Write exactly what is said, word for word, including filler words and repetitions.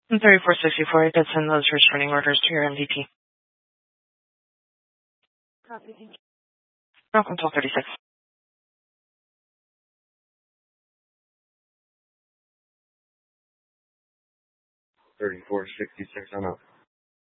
thirty-four sixty-four, I did send those restraining orders to your M V P. Copy, thank you. Welcome to thirty-six. thirty-four sixty-six, I'm out.